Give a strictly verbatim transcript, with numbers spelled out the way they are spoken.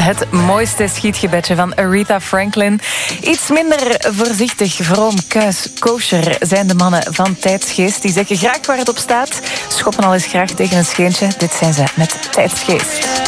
Het mooiste schietgebedje van Aretha Franklin. Iets minder voorzichtig, vroom, kuis, kosher zijn de mannen van Tijdsgeest. Die zeggen graag waar het op staat. Schoppen al eens graag tegen een scheentje. Dit zijn ze met Tijdsgeest.